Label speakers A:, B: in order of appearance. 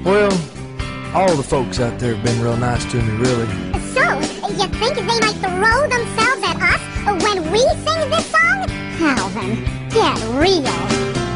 A: Well, all the folks out there have been real nice to me, really.
B: So, you think they might throw themselves at us when we sing this song? Calvin, get real.